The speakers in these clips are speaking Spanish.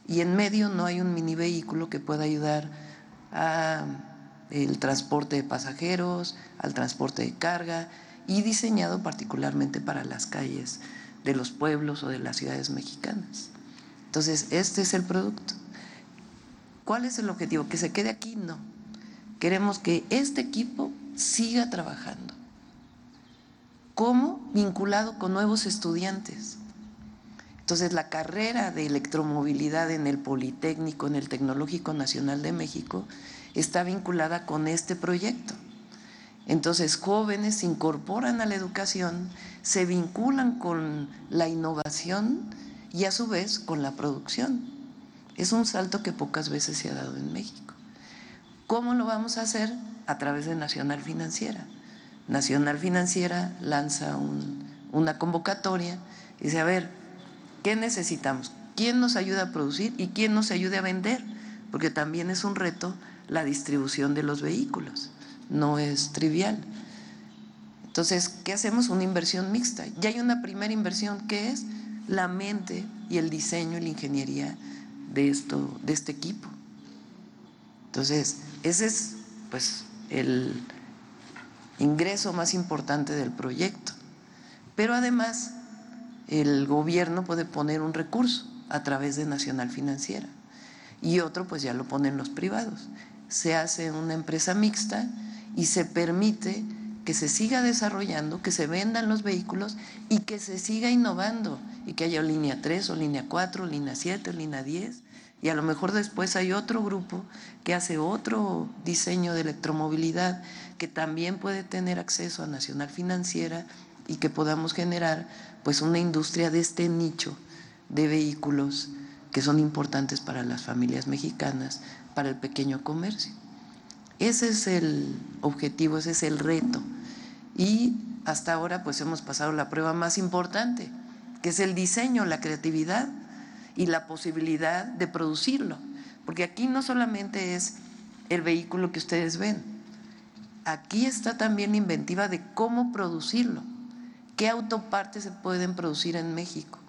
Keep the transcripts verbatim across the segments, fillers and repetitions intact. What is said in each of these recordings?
y en medio no hay un mini vehículo que pueda ayudar a el transporte de pasajeros, al transporte de carga, y diseñado particularmente para las calles de los pueblos o de las ciudades mexicanas. Entonces, este es el producto. ¿Cuál es el objetivo? ¿Que se quede aquí? No. Queremos que este equipo siga trabajando. ¿Cómo? Vinculado con nuevos estudiantes. Entonces, la carrera de electromovilidad en el Politécnico, en el Tecnológico Nacional de México, está vinculada con este proyecto. Entonces, jóvenes se incorporan a la educación, se vinculan con la innovación y a su vez con la producción. Es un salto que pocas veces se ha dado en México. ¿Cómo lo vamos a hacer? A través de Nacional Financiera. Nacional Financiera lanza un, una convocatoria y dice, a ver, ¿qué necesitamos? ¿Quién nos ayuda a producir y quién nos ayude a vender? Porque también es un reto la distribución de los vehículos, no es trivial. Entonces, ¿qué hacemos? Una inversión mixta. Ya hay una primera inversión que es la mente y el diseño y la ingeniería de, esto, de este equipo. Entonces, ese es pues el ingreso más importante del proyecto. Pero además, el gobierno puede poner un recurso a través de Nacional Financiera y otro pues ya lo ponen los privados. Se hace una empresa mixta y se permite que se siga desarrollando, que se vendan los vehículos y que se siga innovando y que haya línea tres o línea cuatro, línea siete, línea diez, y a lo mejor después hay otro grupo que hace otro diseño de electromovilidad que también puede tener acceso a Nacional Financiera y que podamos generar pues una industria de este nicho de vehículos que son importantes para las familias mexicanas, para el pequeño comercio. Ese es el objetivo, ese es el reto. Y hasta ahora pues hemos pasado la prueba más importante, que es el diseño, la creatividad y la posibilidad de producirlo. Porque aquí no solamente es el vehículo que ustedes ven, aquí está también la inventiva de cómo producirlo. ¿Qué autopartes se pueden producir en México?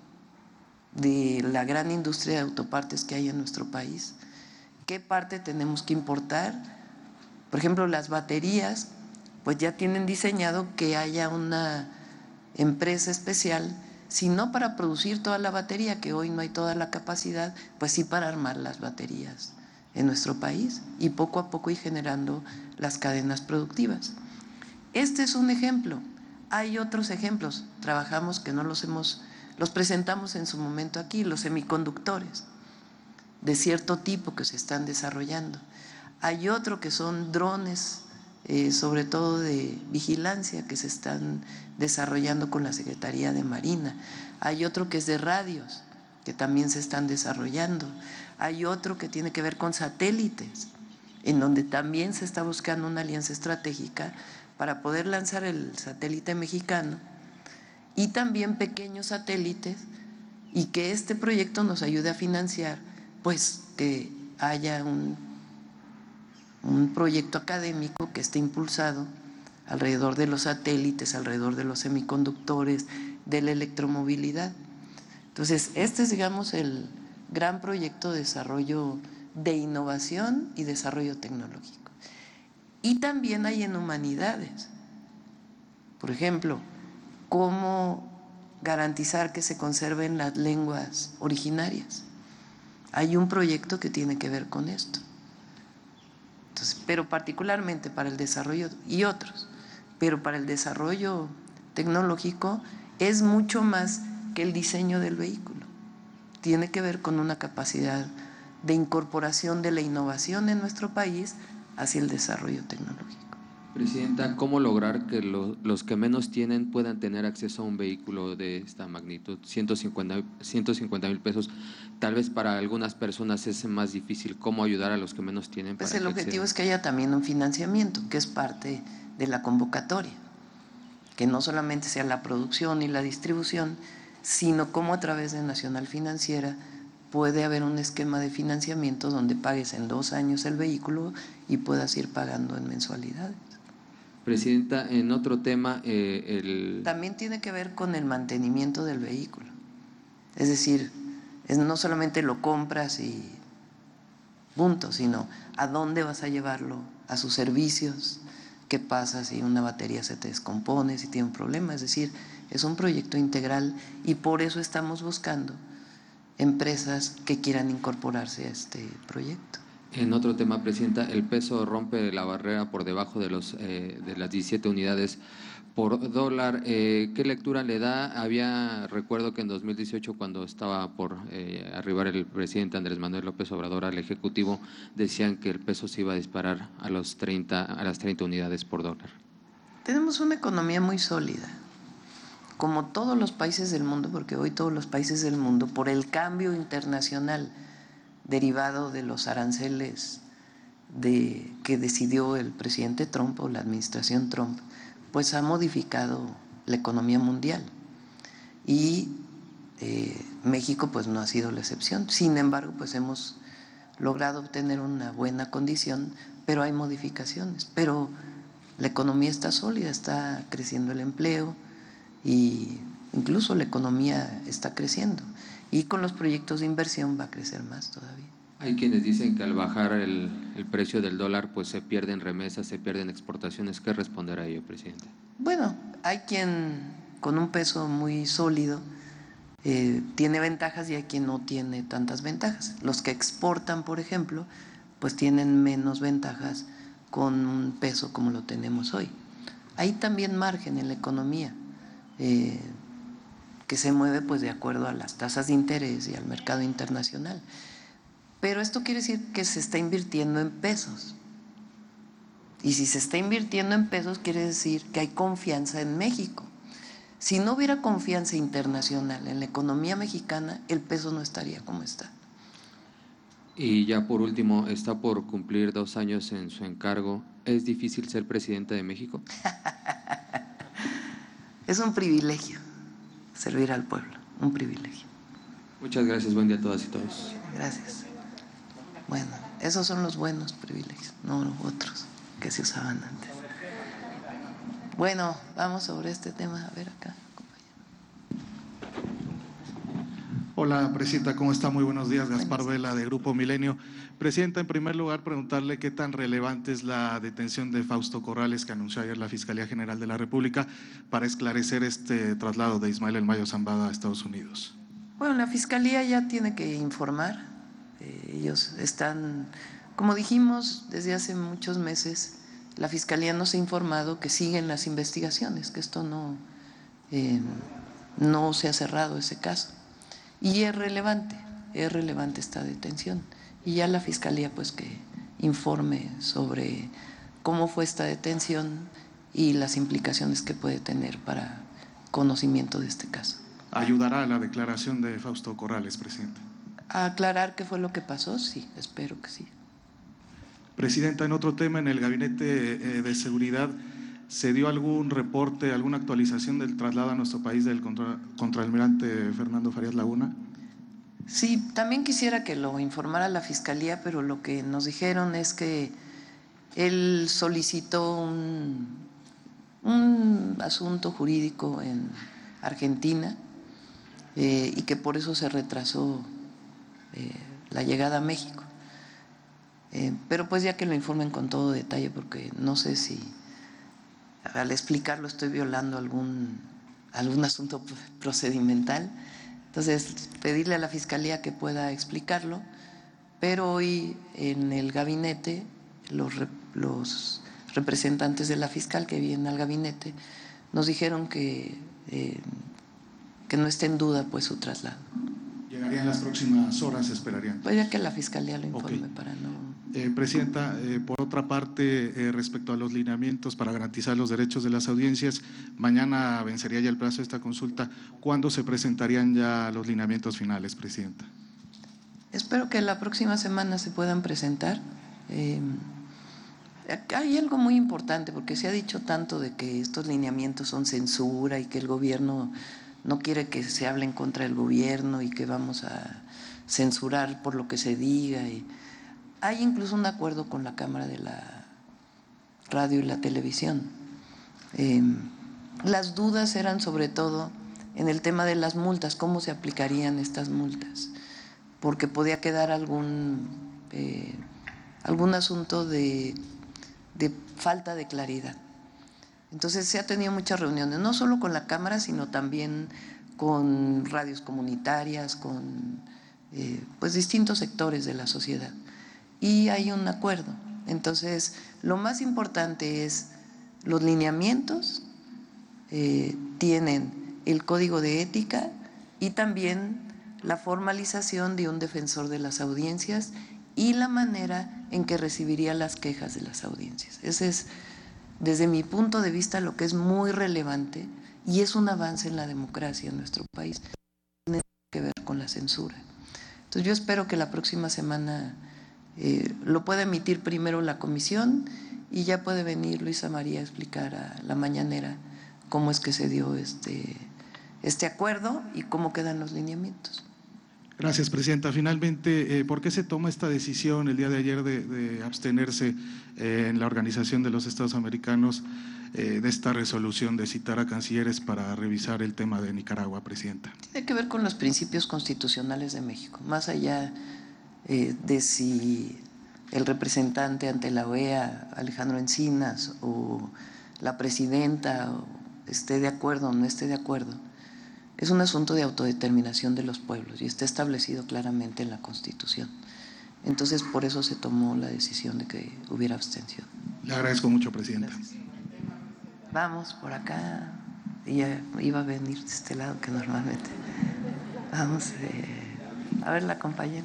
De la gran industria de autopartes que hay en nuestro país. ¿Qué parte tenemos que importar? Por ejemplo, las baterías, pues ya tienen diseñado que haya una empresa especial, si no para producir toda la batería, que hoy no hay toda la capacidad, pues sí para armar las baterías en nuestro país y poco a poco ir generando las cadenas productivas. Este es un ejemplo. Hay otros ejemplos, trabajamos que no los hemos, los presentamos en su momento aquí, los semiconductores de cierto tipo que se están desarrollando. Hay otro que son drones, eh, sobre todo de vigilancia, que se están desarrollando con la Secretaría de Marina. Hay otro que es de radios, que también se están desarrollando. Hay otro que tiene que ver con satélites, en donde también se está buscando una alianza estratégica para poder lanzar el satélite mexicano y también pequeños satélites, y que este proyecto nos ayude a financiar, pues que haya un, un proyecto académico que esté impulsado alrededor de los satélites, alrededor de los semiconductores, de la electromovilidad. Entonces, este es, digamos, el gran proyecto de desarrollo de innovación y desarrollo tecnológico. Y también hay en humanidades, por ejemplo, cómo garantizar que se conserven las lenguas originarias. Hay un proyecto que tiene que ver con esto. Entonces, pero particularmente para el desarrollo, y otros, pero para el desarrollo tecnológico es mucho más que el diseño del vehículo. Tiene que ver con una capacidad de incorporación de la innovación en nuestro país hacia el desarrollo tecnológico. Presidenta, ¿cómo lograr que lo, los que menos tienen puedan tener acceso a un vehículo de esta magnitud? ciento cincuenta mil pesos, tal vez para algunas personas es más difícil. ¿Cómo ayudar a los que menos tienen? Pues para el que objetivo accedan? es que haya también un financiamiento, que es parte de la convocatoria, que no solamente sea la producción y la distribución, sino cómo a través de Nacional Financiera puede haber un esquema de financiamiento donde pagues en dos años el vehículo y puedas ir pagando en mensualidades. Presidenta, en otro tema, eh, el… También tiene que ver con el mantenimiento del vehículo. Es decir, Es no solamente lo compras y punto, sino a dónde vas a llevarlo, a sus servicios, qué pasa si una batería se te descompone, si tiene un problema. Es decir, es un proyecto integral y por eso estamos buscando empresas que quieran incorporarse a este proyecto. En otro tema, Presidenta, el peso rompe la barrera por debajo de, los, eh, de las diecisiete unidades por dólar. Eh, ¿Qué lectura le da? Había, recuerdo que en dos mil dieciocho, cuando estaba por eh, arribar el presidente Andrés Manuel López Obrador al Ejecutivo, decían que el peso se iba a disparar a, los treinta, a las treinta unidades por dólar. Tenemos una economía muy sólida, como todos los países del mundo, porque hoy todos los países del mundo, por el cambio internacional derivado de los aranceles de, que decidió el presidente Trump o la administración Trump, pues ha modificado la economía mundial y eh, México pues no ha sido la excepción. Sin embargo, pues hemos logrado obtener una buena condición, pero hay modificaciones. Pero la economía está sólida, está creciendo el empleo y incluso la economía está creciendo. Y con los proyectos de inversión va a crecer más todavía. Hay quienes dicen que al bajar el, el precio del dólar, pues se pierden remesas, se pierden exportaciones. ¿Qué responder a ello, presidente? Bueno, hay quien con un peso muy sólido eh, tiene ventajas y hay quien no tiene tantas ventajas. Los que exportan, por ejemplo, pues tienen menos ventajas con un peso como lo tenemos hoy. Hay también margen en la economía. Eh, que se mueve pues de acuerdo a las tasas de interés y al mercado internacional. Pero esto quiere decir que se está invirtiendo en pesos. Y si se está invirtiendo en pesos, quiere decir que hay confianza en México. Si no hubiera confianza internacional en la economía mexicana, el peso no estaría como está. Y ya por último, está por cumplir dos años en su encargo. ¿Es difícil ser presidente de México? Es un privilegio servir al pueblo, un privilegio. Muchas gracias, buen día a todas y todos. Gracias. Bueno, esos son los buenos privilegios, no los otros que se usaban antes. Bueno, vamos sobre este tema, a ver acá. Hola, Presidenta, ¿cómo está? Muy buenos días, Gaspar Vela, de Grupo Milenio. Presidenta, en primer lugar, preguntarle qué tan relevante es la detención de Fausto Corrales que anunció ayer la Fiscalía General de la República para esclarecer este traslado de Ismael El Mayo Zambada a Estados Unidos. Bueno, la Fiscalía ya tiene que informar. Eh, ellos están, como dijimos desde hace muchos meses, la Fiscalía nos ha informado que siguen las investigaciones, que esto no, eh, no se ha cerrado ese caso. Y es relevante, es relevante esta detención. Y ya la Fiscalía pues que informe sobre cómo fue esta detención y las implicaciones que puede tener para conocimiento de este caso. ¿Ayudará a la declaración de Fausto Corrales, Presidente? ¿A aclarar qué fue lo que pasó? Sí, espero que sí. Presidenta, en otro tema, en el Gabinete de Seguridad, ¿se dio algún reporte, alguna actualización del traslado a nuestro país del contra, contraalmirante Fernando Farías Laguna? Sí, también quisiera que lo informara la Fiscalía, pero lo que nos dijeron es que él solicitó un, un asunto jurídico en Argentina eh, y que por eso se retrasó eh, la llegada a México. Eh, pero pues ya que lo informen con todo detalle, porque no sé si al explicarlo estoy violando algún, algún asunto procedimental. Entonces, pedirle a la Fiscalía que pueda explicarlo, pero hoy en el gabinete los, los representantes de la fiscal que vienen al gabinete nos dijeron que, eh, que no esté en duda pues su traslado. ¿Llegaría en las próximas horas, esperarían? Pues ya que la Fiscalía lo informe okay. para no… Eh, Presidenta, eh, por otra parte, eh, respecto a los lineamientos para garantizar los derechos de las audiencias, mañana vencería ya el plazo de esta consulta. ¿Cuándo se presentarían ya los lineamientos finales, Presidenta? Espero que la próxima semana se puedan presentar. Eh, hay algo muy importante, porque se ha dicho tanto de que estos lineamientos son censura y que el gobierno no quiere que se hable en contra del gobierno y que vamos a censurar por lo que se diga. Y hay incluso un acuerdo con la Cámara de la Radio y la Televisión. Eh, las dudas eran sobre todo en el tema de las multas, cómo se aplicarían estas multas. porque podía quedar algún, eh, algún asunto de, de falta de claridad. Entonces se ha tenido muchas reuniones, no solo con la Cámara, sino también con radios comunitarias, con eh, pues distintos sectores de la sociedad. Y hay un acuerdo. Entonces, lo más importante es los lineamientos, eh, tienen el código de ética y también la formalización de un defensor de las audiencias y la manera en que recibiría las quejas de las audiencias. Ese es, desde mi punto de vista, lo que es muy relevante y es un avance en la democracia en nuestro país. Tiene que ver con la censura. Entonces yo espero que la próxima semana eh, lo pueda emitir primero la comisión y ya puede venir Luisa María a explicar a la mañanera cómo es que se dio este, este acuerdo y cómo quedan los lineamientos. Gracias, Presidenta. Finalmente, eh, ¿por qué se toma esta decisión el día de ayer de, de abstenerse eh, en la Organización de los Estados Americanos eh, de esta resolución de citar a cancilleres para revisar el tema de Nicaragua, Presidenta? Tiene que ver con los principios constitucionales de México, más allá eh, de si el representante ante la O E A, Alejandro Encinas, o la presidenta o esté de acuerdo o no esté de acuerdo. Es un asunto de autodeterminación de los pueblos y está establecido claramente en la Constitución. Entonces, por eso se tomó la decisión de que hubiera abstención. Le agradezco mucho, Presidenta. Gracias. Vamos por acá. Ella iba a venir de este lado que normalmente. Vamos eh, a ver la compañera.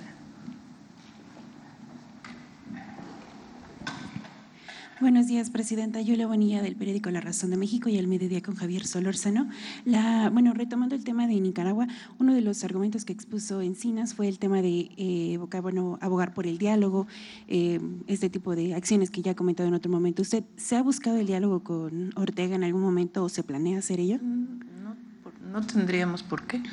Buenos días, Presidenta. Yulia Bonilla, del periódico La Razón de México, y al mediodía con Javier Solórzano. La, bueno, retomando el tema de Nicaragua, uno de los argumentos que expuso Encinas fue el tema de eh, bueno, abogar por el diálogo, eh, este tipo de acciones que ya ha comentado en otro momento. ¿Usted se ha buscado el diálogo con Ortega en algún momento o se planea hacer ello? No, no tendríamos por qué.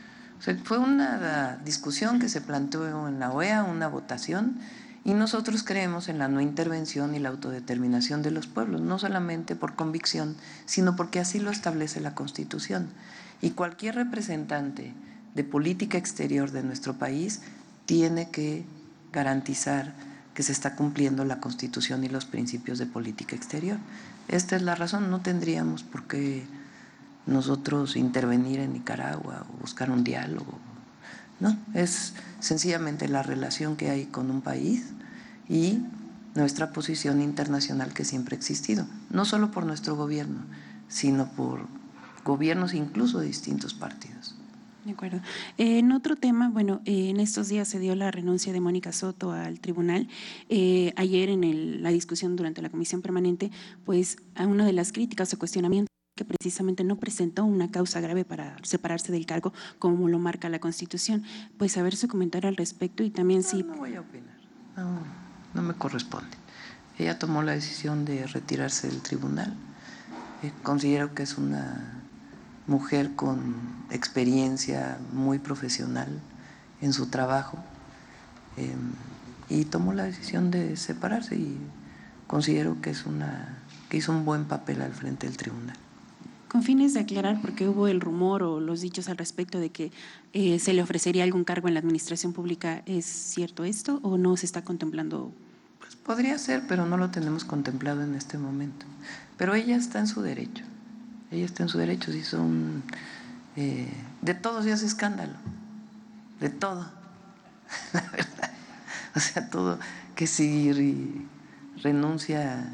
O sea, fue una discusión que se planteó en la O E A, una votación. Y nosotros creemos en la no intervención y la autodeterminación de los pueblos, no solamente por convicción, sino porque así lo establece la Constitución. Y cualquier representante de política exterior de nuestro país tiene que garantizar que se está cumpliendo la Constitución y los principios de política exterior. Esta es la razón, no tendríamos por qué nosotros intervenir en Nicaragua o buscar un diálogo. No, es sencillamente la relación que hay con un país y nuestra posición internacional que siempre ha existido, no solo por nuestro gobierno, sino por gobiernos incluso de distintos partidos. De acuerdo. Eh, en otro tema, bueno, eh, en estos días se dio la renuncia de Mónica Soto al tribunal. Eh, ayer en el, la discusión durante la comisión permanente, pues a una de las críticas o cuestionamientos que precisamente no presentó una causa grave para separarse del cargo como lo marca la Constitución. Pues saber su comentario al respecto y también no, si… No voy a opinar, no, no me corresponde. Ella tomó la decisión de retirarse del tribunal. Eh, considero que es una mujer con experiencia muy profesional en su trabajo eh, y tomó la decisión de separarse y considero que, es una, que hizo un buen papel al frente del tribunal. Con fines de aclarar, porque hubo el rumor o los dichos al respecto de que eh, se le ofrecería algún cargo en la administración pública, ¿es cierto esto o no se está contemplando? Pues podría ser, pero no lo tenemos contemplado en este momento. Pero ella está en su derecho, ella está en su derecho, si son… Eh, de todo se hace escándalo, de todo, la verdad. O sea, todo, que si renuncia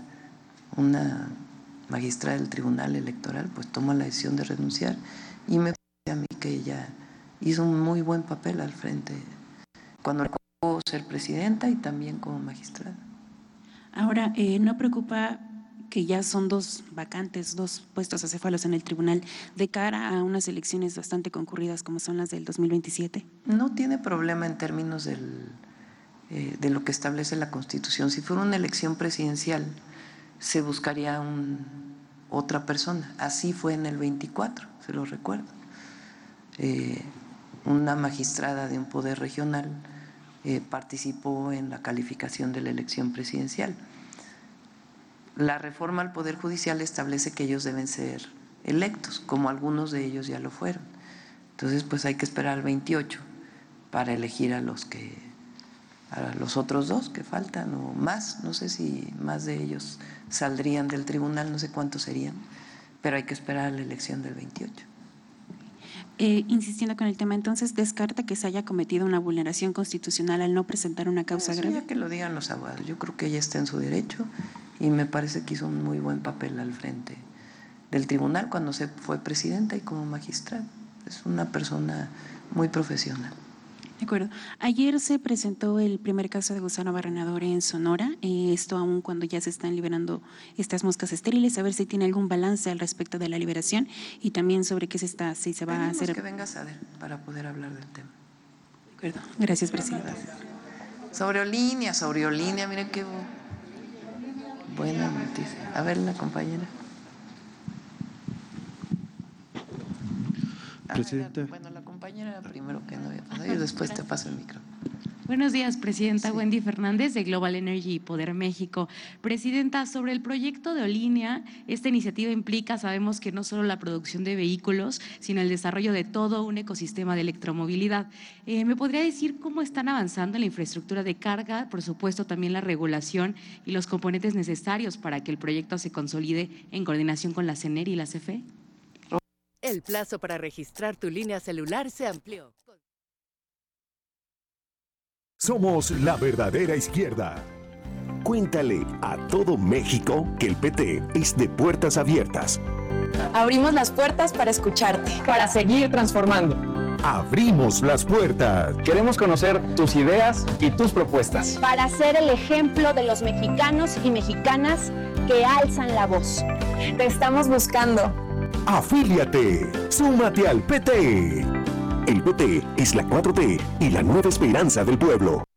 una magistrada del Tribunal Electoral, pues toma la decisión de renunciar y me parece a mí que ella hizo un muy buen papel al frente cuando le tocó ser presidenta y también como magistrada. Ahora, eh, ¿no preocupa que ya son dos vacantes, dos puestos acéfalos en el tribunal de cara a unas elecciones bastante concurridas como son las del dos mil veintisiete? No tiene problema en términos del, eh, de lo que establece la Constitución. Si fuera una elección presidencial, se buscaría un, otra persona. Así fue en el veinticuatro, se lo recuerdo. Eh, una magistrada de un poder regional eh, participó en la calificación de la elección presidencial. La reforma al Poder Judicial establece que ellos deben ser electos, como algunos de ellos ya lo fueron. Entonces, pues hay que esperar al veintiocho para elegir a los que, a los otros dos que faltan o más, no sé si más de ellos saldrían del tribunal, no sé cuántos serían, pero hay que esperar a la elección del veintiocho. Eh, insistiendo con el tema, entonces, ¿descarta que se haya cometido una vulneración constitucional al no presentar una causa Eso grave? ya que lo digan los abogados, yo creo que ella está en su derecho y me parece que hizo un muy buen papel al frente del tribunal cuando se fue presidenta y como magistrada. Es una persona muy profesional. De acuerdo. Ayer se presentó el primer caso de gusano barrenador en Sonora, eh, esto aún cuando ya se están liberando estas moscas estériles, a ver si tiene algún balance al respecto de la liberación y también sobre qué se está, si se va Tenemos a hacer. que vengas a ver para poder hablar del tema. De acuerdo. Gracias, presidenta. Sobre Olínea, sobre Olínea, miren qué buena noticia. A ver, la compañera. Presidenta. Ah, bueno, la compañera primero que no había pasado y después te paso el micro. Buenos días, Presidenta. Sí. Wendy Fernández, de Global Energy y Poder México. Presidenta, sobre el proyecto de Olínea, esta iniciativa implica, sabemos que no solo la producción de vehículos, sino el desarrollo de todo un ecosistema de electromovilidad. Eh, ¿Me podría decir cómo están avanzando en la infraestructura de carga, por supuesto también la regulación y los componentes necesarios para que el proyecto se consolide en coordinación con la CENER y la C F E? El plazo para registrar tu línea celular se amplió. Somos la verdadera izquierda. Cuéntale a todo México que el P T es de puertas abiertas. Abrimos las puertas para escucharte. Para seguir transformando. Abrimos las puertas. Queremos conocer tus ideas y tus propuestas. Para ser el ejemplo de los mexicanos y mexicanas que alzan la voz. Te estamos buscando. Afíliate, súmate al P T. El P T es la cuatro T y la nueva esperanza del pueblo.